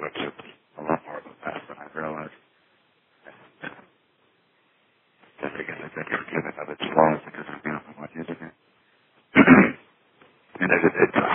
friendships a lot more of the past than I realized. Just because I think everything of its flaws because of beautiful what you did. And it